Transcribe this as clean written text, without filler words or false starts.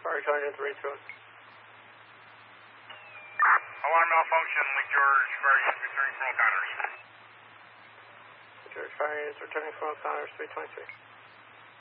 Fire Charger 3 Alarm malfunction, Lake George, fire units returning from all counters. George Fire units returning from all counters 323.